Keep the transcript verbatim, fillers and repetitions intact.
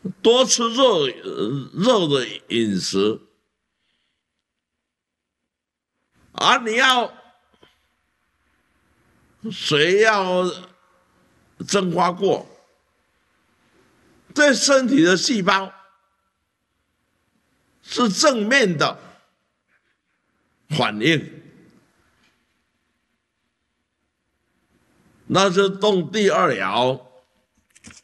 多吃肉肉的饮食，而你要水要蒸发过，对身体的细胞是正面的反应。那是动第二爻。